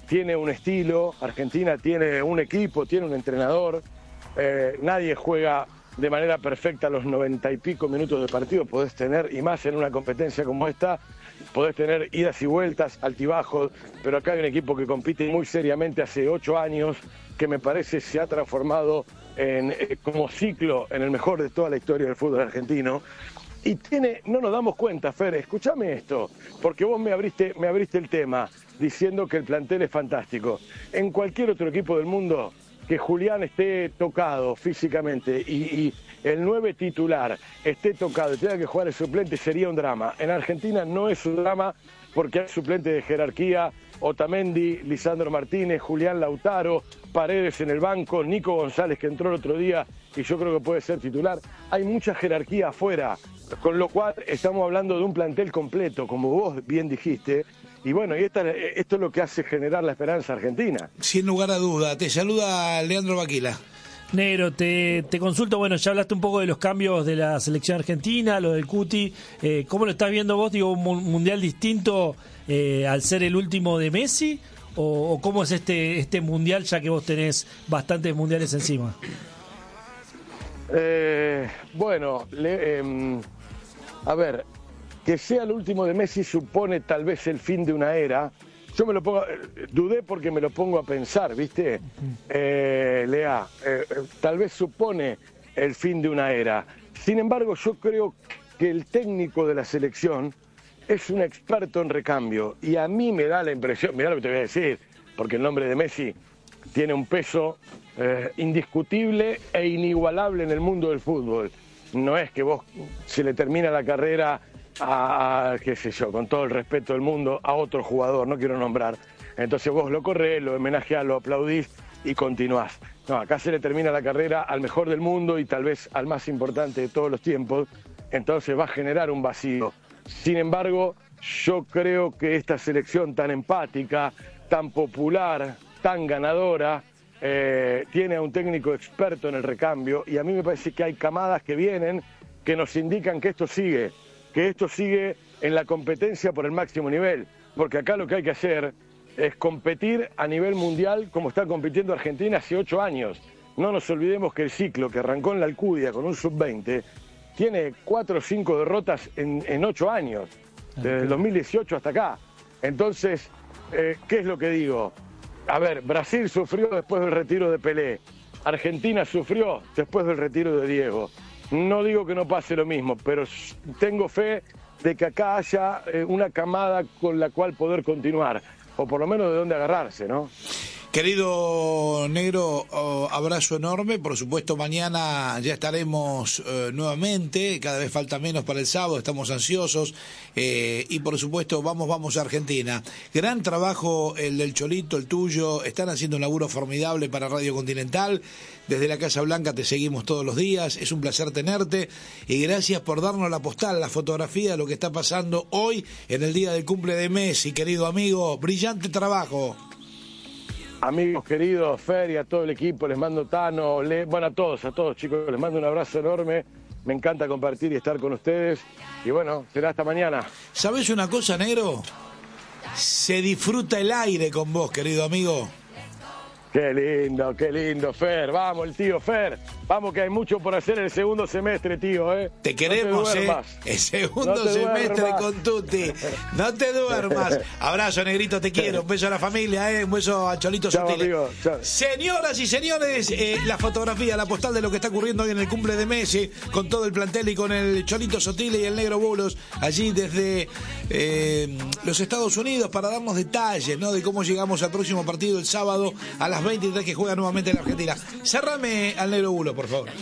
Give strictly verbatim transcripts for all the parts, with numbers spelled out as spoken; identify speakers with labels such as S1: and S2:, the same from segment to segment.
S1: tiene un estilo, Argentina tiene un equipo, tiene un entrenador, eh, nadie juega de manera perfecta los noventa y pico minutos de partido, podés tener, y más en una competencia como esta, podés tener idas y vueltas, altibajos, pero acá hay un equipo que compite muy seriamente hace ocho años, que me parece se ha transformado en, eh, como ciclo en el mejor de toda la historia del fútbol argentino. Y tiene, no nos damos cuenta, Fer, escúchame esto, porque vos me abriste, me abriste el tema diciendo que el plantel es fantástico. En cualquier otro equipo del mundo, que Julián esté tocado físicamente y, y el nueve titular esté tocado y tenga que jugar el suplente sería un drama. En Argentina no es un drama porque hay suplentes de jerarquía, Otamendi, Lisandro Martínez, Julián Lautaro, Paredes en el banco, Nico González que entró el otro día y yo creo que puede ser titular. Hay mucha jerarquía afuera, con lo cual estamos hablando de un plantel completo, como vos bien dijiste. Y bueno, y esta, esto es lo que hace generar la esperanza argentina.
S2: Sin lugar a duda. Te saluda Leandro Baquila.
S3: Negro, te, te consulto, bueno, ya hablaste un poco de los cambios de la selección argentina, lo del Cuti. Eh, ¿Cómo lo estás viendo vos? Digo, un mundial distinto eh, al ser el último de Messi. ¿O, o cómo es este, este mundial, ya que vos tenés bastantes mundiales encima?
S1: Eh, bueno, le, eh, a ver, que sea el último de Messi supone tal vez el fin de una era. Yo me lo pongo, dudé porque me lo pongo a pensar, ¿viste? Eh, Lea, eh, tal vez supone el fin de una era. Sin embargo, yo creo que el técnico de la selección es un experto en recambio. Y a mí me da la impresión, mirá lo que te voy a decir, porque el nombre de Messi tiene un peso eh, indiscutible e inigualable en el mundo del fútbol. No es que vos se le termina la carrera a, a, qué sé yo, con todo el respeto del mundo, a otro jugador, no quiero nombrar. Entonces vos lo corrés, lo homenajeás, lo aplaudís y continuás. No, acá se le termina la carrera al mejor del mundo y tal vez al más importante de todos los tiempos, entonces va a generar un vacío. Sin embargo, yo creo que esta selección tan empática, tan popular, tan ganadora, eh, tiene a un técnico experto en el recambio y a mí me parece que hay camadas que vienen que nos indican que esto sigue, que esto sigue en la competencia por el máximo nivel, porque acá lo que hay que hacer es competir a nivel mundial como está compitiendo Argentina hace ocho años. No nos olvidemos que el ciclo que arrancó en la Alcudia con un sub veinte tiene cuatro o cinco derrotas en, en ocho años, desde el dos mil dieciocho hasta acá. Entonces, eh, ¿qué es lo que digo? A ver, Brasil sufrió después del retiro de Pelé, Argentina sufrió después del retiro de Diego. No digo que no pase lo mismo, pero tengo fe de que acá haya eh, una camada con la cual poder continuar, o por lo menos de dónde agarrarse, ¿no?
S2: Querido Negro, oh, abrazo enorme. Por supuesto, mañana ya estaremos eh, nuevamente. Cada vez falta menos para el sábado, estamos ansiosos. Eh, y por supuesto, vamos, vamos a Argentina. Gran trabajo el del Cholito, el tuyo. Están haciendo un laburo formidable para Radio Continental. Desde la Casa Blanca te seguimos todos los días. Es un placer tenerte. Y gracias por darnos la postal, la fotografía de lo que está pasando hoy en el día del cumple de Messi, querido amigo. Brillante trabajo.
S1: Amigos queridos, Fer y a todo el equipo, les mando Tano, le, bueno, a todos, a todos chicos, les mando un abrazo enorme. Me encanta compartir y estar con ustedes. Y bueno, será hasta mañana.
S2: ¿Sabés una cosa, Negro? Se disfruta el aire con vos, querido amigo.
S1: Qué lindo, qué lindo, Fer. Vamos, el tío Fer. Vamos, que hay mucho por hacer el segundo semestre, tío, ¿eh?
S2: Te queremos,
S1: no te
S2: ¿eh? El segundo no semestre duermas. Con Tuti. No te duermas. Abrazo, Negrito, te quiero. Un beso a la familia, ¿eh? Un beso a Cholito Sotil. Señoras y señores, eh, la fotografía, la postal de lo que está ocurriendo hoy en el cumple de Messi, con todo el plantel y con el Cholito Sotil y el Negro Bulos, allí desde eh, los Estados Unidos, para darnos detalles, ¿no? De cómo llegamos al próximo partido el sábado a las veintitrés que juega nuevamente en la Argentina. Cerrame al Negro Bulo, por favor.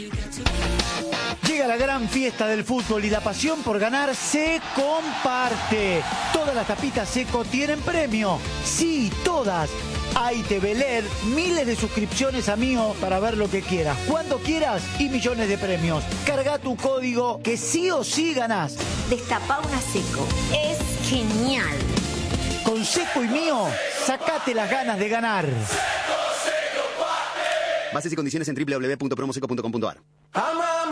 S4: Llega la gran fiesta del fútbol y la pasión por ganar se comparte. Todas las tapitas Seco tienen premio. Sí, todas. Hay T V L E D, miles de suscripciones a Mío para ver lo que quieras, cuando quieras y millones de premios. Carga tu código que sí o sí ganás.
S5: Destapá una Seco. Es genial.
S4: Con Seco y Mío, sacate las ganas de ganar.
S6: Bases y condiciones en doble u doble u doble u punto promoseco punto com punto a r.